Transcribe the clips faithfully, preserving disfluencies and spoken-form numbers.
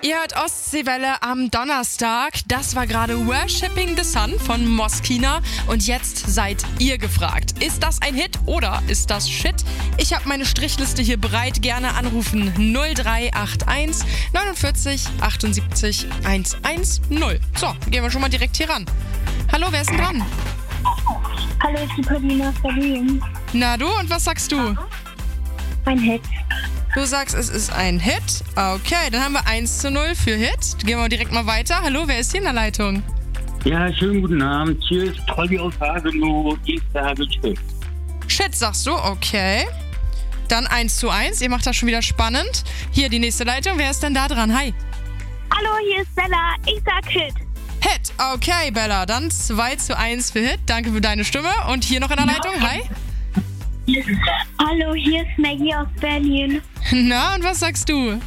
Ihr hört Ostseewelle am Donnerstag. Das war gerade Worshipping the Sun von Moskina. Und jetzt seid ihr gefragt. Ist das ein Hit oder ist das Shit? Ich habe meine Strichliste hier bereit. Gerne anrufen null drei acht eins neunundvierzig achtundsiebzig hundertzehn. So, gehen wir schon mal direkt hier ran. Hallo, wer ist denn dran? Hallo, ich bin Paulina aus Berlin. Na du, und was sagst du? Ein Hit. Du sagst, es ist ein Hit. Okay, dann haben wir eins zu null für Hit. Gehen wir direkt mal weiter. Hallo, wer ist hier in der Leitung? Ja, schönen guten Abend. Hier ist Trolli aus Hagenow. Ich sage Shit. Shit, sagst du? Okay. Dann eins zu eins. Ihr macht das schon wieder spannend. Hier die nächste Leitung. Wer ist denn da dran? Hi. Hallo, hier ist Bella. Ich sag Hit. Hit. Okay, Bella. Dann zwei zu eins für Hit. Danke für deine Stimme. Und hier noch in der Leitung. Hi. Hallo, hier ist Maggie aus Berlin. Na, und was sagst du?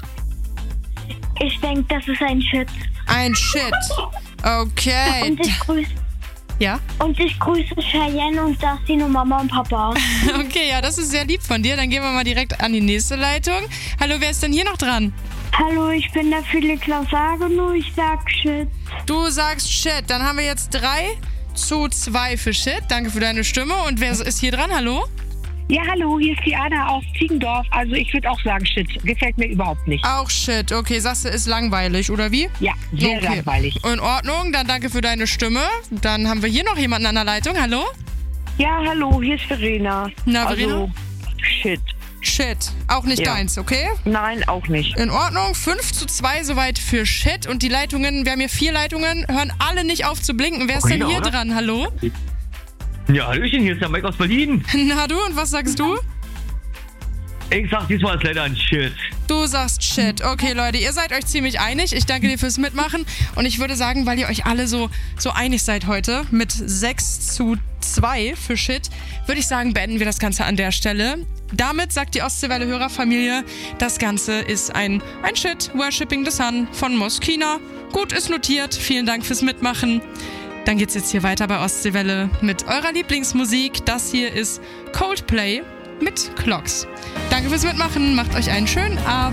Ich denke, das ist ein Shit. Ein Shit. Okay. Und ich grüße Ja? und ich grüße Cheyenne und Dustin und Mama und Papa. Okay, ja, das ist sehr lieb von dir. Dann gehen wir mal direkt an die nächste Leitung. Hallo, wer ist denn hier noch dran? Hallo, ich bin der Felix aus Hagenow. Ich sag Shit. Du sagst Shit. Dann haben wir jetzt drei zu zwei für Shit. Danke für deine Stimme. Und wer ist hier dran? Hallo? Ja, hallo, hier ist die Anna aus Ziegendorf. Also ich würde auch sagen, Shit. Gefällt mir überhaupt nicht. Auch Shit. Okay, sagst du, ist langweilig, oder wie? Ja, sehr Okay. langweilig. In Ordnung, dann danke für deine Stimme. Dann haben wir hier noch jemanden an der Leitung. Hallo? Ja, hallo, hier ist Verena. Na, Verena? Also, Shit. Shit. Auch nicht Ja. deins, okay? Nein, auch nicht. In Ordnung, fünf zu zwei soweit für Shit. Und die Leitungen, wir haben hier vier Leitungen, hören alle nicht auf zu blinken. Wer ist denn Verena, hier oder? dran? Hallo? Ja, Hallöchen, hier ist der Mike aus Berlin. Na du, und was sagst du? Ich sag, diesmal ist leider ein Shit. Du sagst Shit. Okay, Leute, ihr seid euch ziemlich einig. Ich danke dir fürs Mitmachen. Und ich würde sagen, weil ihr euch alle so, so einig seid heute mit sechs zu zwei für Shit, würde ich sagen, beenden wir das Ganze an der Stelle. Damit sagt die Ostseewelle-Hörerfamilie, das Ganze ist ein, ein Shit, Worshipping the Sun von Moskina. Gut, ist notiert. Vielen Dank fürs Mitmachen. Dann geht's jetzt hier weiter bei Ostseewelle mit eurer Lieblingsmusik. Das hier ist Coldplay mit Clocks. Danke fürs Mitmachen. Macht euch einen schönen Abend.